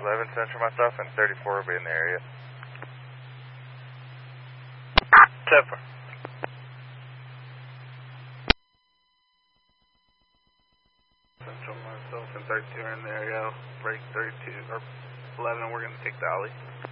11 Central myself and 34 will be in the area. 10-4. Central myself and 32 are in the area. Break 32 or 11, we're going to take the alley.